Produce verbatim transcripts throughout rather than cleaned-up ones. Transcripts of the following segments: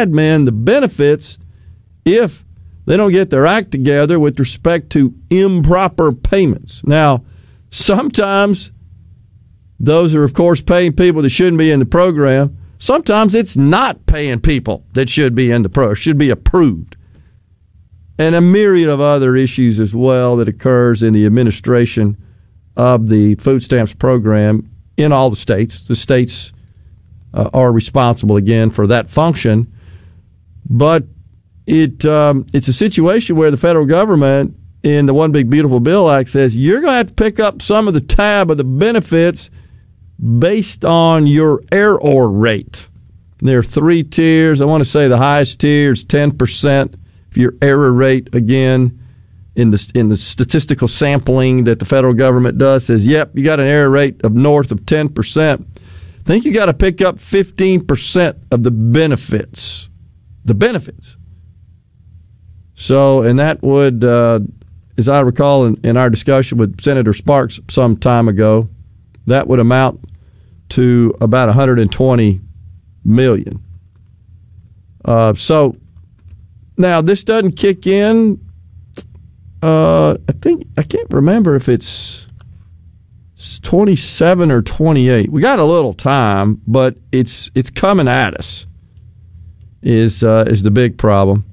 admin the benefits if they don't get their act together with respect to improper payments. Now, sometimes those are, of course, paying people that shouldn't be in the program. Sometimes it's not paying people that should be in the program, should be approved. And a myriad of other issues as well that occurs in the administration of the food stamps program in all the states. The states uh, are responsible, again, for that function. But it um, it's a situation where the federal government, in the One Big Beautiful Bill Act, says you're going to have to pick up some of the tab of the benefits based on your error rate. There are three tiers. I want to say the highest tier is ten percent. If your error rate, again, in the in the statistical sampling that the federal government does, says, yep, you got an error rate of north of ten percent, I think you got to pick up fifteen percent of the benefits. The benefits. So, and that would, uh, as I recall in, in our discussion with Senator Sparks some time ago, that would amount to about one hundred twenty million dollars. Uh, so, now, this doesn't kick in, uh, I think, I can't remember if it's twenty-seven or twenty-eight. We got a little time, but it's it's coming at us, is, uh, is the big problem.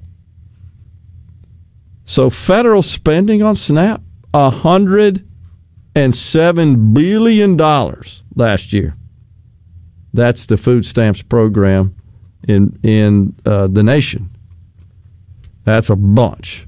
So federal spending on SNAP, one hundred seven billion dollars last year. That's the food stamps program in, in uh, the nation. That's a bunch.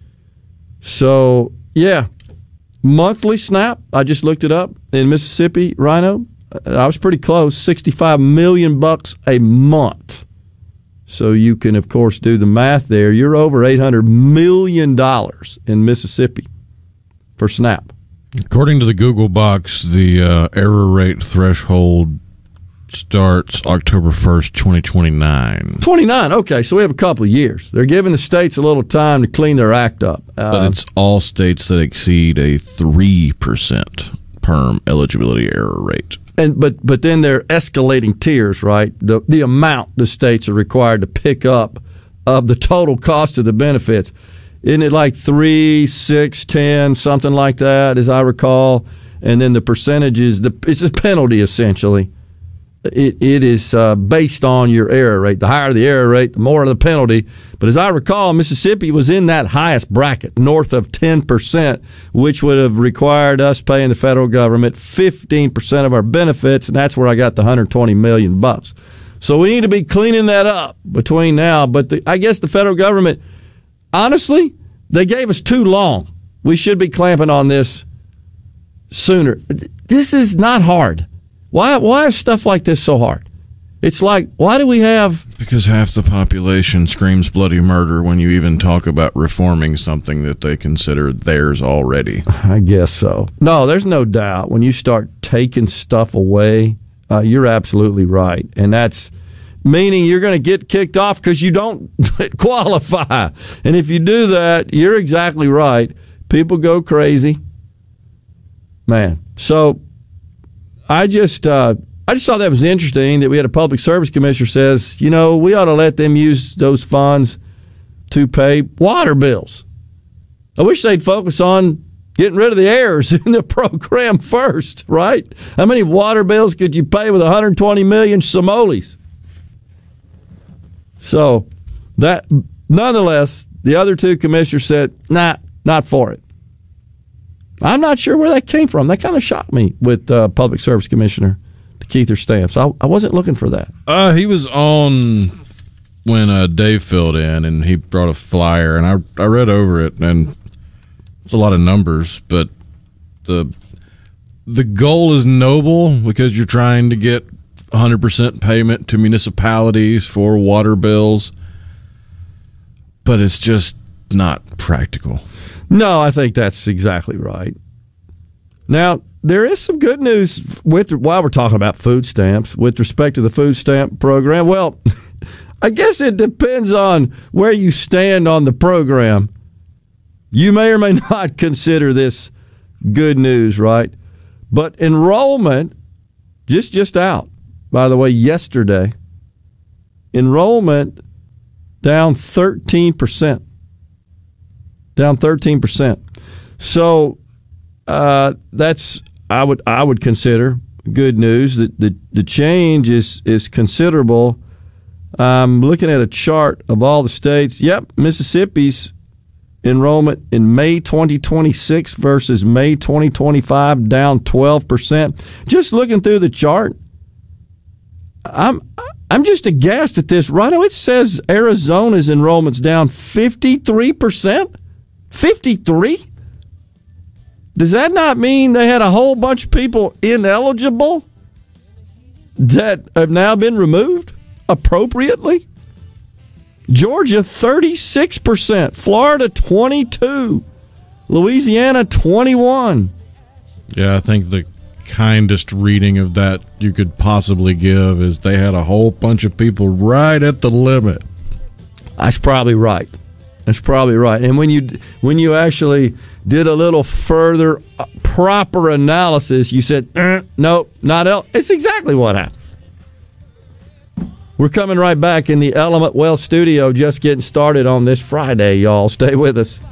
So, yeah, monthly SNAP, I just looked it up, in Mississippi, Rhino, I was pretty close, sixty-five million bucks a month. So you can, of course, do the math there. You're over eight hundred million dollars in Mississippi for SNAP. According to the Google box, the uh, error rate threshold starts October first, twenty twenty-nine. twenty-nine, okay, so we have a couple of years. They're giving the states a little time to clean their act up. Uh, but it's all states that exceed a three percent perm eligibility error rate. And but but then they're escalating tiers, right? The the amount the states are required to pick up of the total cost of the benefits. Isn't it like three, six, ten, something like that, as I recall? And then the percentages, the it's a penalty essentially. It it is uh, based on your error rate. The higher the error rate, the more the penalty. But as I recall, Mississippi was in that highest bracket, north of ten percent, which would have required us paying the federal government fifteen percent of our benefits, and that's where I got the one hundred twenty million bucks. So we need to be cleaning that up between now. But the, I guess the federal government, honestly, they gave us too long. We should be clamping on this sooner. This is not hard. Why why is stuff like this so hard? It's like, why do we have... Because half the population screams bloody murder when you even talk about reforming something that they consider theirs already. I guess so. No, there's no doubt. When you start taking stuff away, uh, you're absolutely right. And that's meaning you're going to get kicked off because you don't qualify. And if you do that, you're exactly right. People go crazy. Man, so... I just uh, I just thought that was interesting that we had a public service commissioner says, you know, we ought to let them use those funds to pay water bills. I wish they'd focus on getting rid of the errors in the program first, right? How many water bills could you pay with one hundred twenty million simoleons? So, that nonetheless, the other two commissioners said, nah, not for it. I'm not sure where that came from. That kind of shocked me with uh, Public Service Commissioner Keith Stamps. I, I wasn't looking for that. Uh, he was on when uh, Dave filled in, and he brought a flyer, and I I read over it, and it's a lot of numbers, but the the goal is noble because you're trying to get one hundred percent payment to municipalities for water bills, but it's just not practical. No, I think that's exactly right. Now, there is some good news with while we're talking about food stamps with respect to the food stamp program. Well, I guess it depends on where you stand on the program. You may or may not consider this good news, right? But enrollment just just out, by the way, yesterday. Enrollment down thirteen percent. Down thirteen percent. So uh, that's I would I would consider good news. That the, the change is is considerable. I'm looking at a chart of all the states. Yep, Mississippi's enrollment in May twenty twenty-six versus May twenty twenty-five down twelve percent. Just looking through the chart, I'm I'm just aghast at this. Rhino, it says Arizona's enrollment's down fifty-three percent. fifty-three? Does that not mean they had a whole bunch of people ineligible that have now been removed appropriately? Georgia, thirty-six percent. Florida, twenty-two. Louisiana, twenty-one. Yeah, I think the kindest reading of that you could possibly give is they had a whole bunch of people right at the limit. That's probably right. That's probably right. And when you when you actually did a little further uh, proper analysis, you said, eh, no, not el-. It's exactly what happened. We're coming right back in the Element Wealth studio, just getting started on this Friday, y'all. Stay with us.